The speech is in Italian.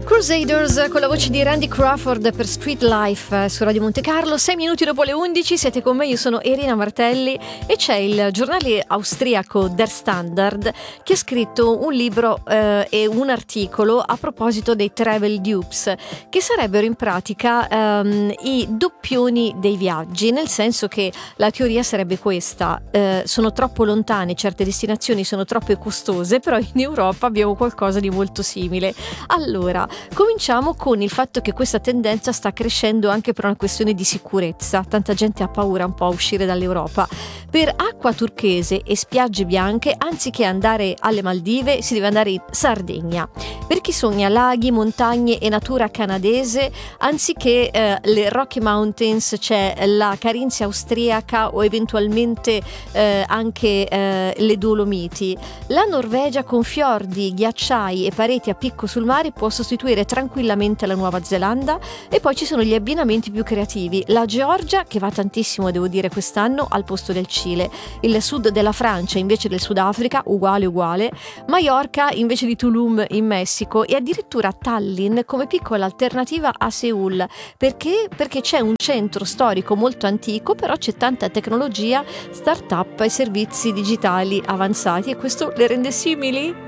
Crusaders con la voce di Randy Crawford per Street Life su Radio Monte Carlo. 6 minuti dopo le 11 siete con me, io sono Irina Martelli e c'è il giornale austriaco Der Standard che ha scritto un libro e un articolo a proposito dei travel dupes, che sarebbero in pratica i doppioni dei viaggi, nel senso che la teoria sarebbe questa: sono troppo lontane certe destinazioni, sono troppo costose, però in Europa abbiamo qualcosa di molto simile. Allora, cominciamo con il fatto che questa tendenza sta crescendo anche per una questione di sicurezza. Tanta gente ha paura un po' a uscire dall'Europa. Per acqua turchese e spiagge bianche, anziché andare alle Maldive, si deve andare in Sardegna. Per chi sogna laghi, montagne e natura canadese, anziché le Rocky Mountains c'è la Carinzia austriaca o eventualmente anche le Dolomiti. La Norvegia con fiordi, ghiacciai e pareti a picco sul mare può sostituire tranquillamente la Nuova Zelanda, e poi ci sono gli abbinamenti più creativi: la Georgia, che va tantissimo devo dire quest'anno, al posto del Cile, il sud della Francia invece del Sudafrica, uguale, Maiorca invece di Tulum in Messico, e addirittura Tallinn come piccola alternativa a Seul. Perché? Perché c'è un centro storico molto antico, però c'è tanta tecnologia, start-up e servizi digitali avanzati, e questo le rende simili?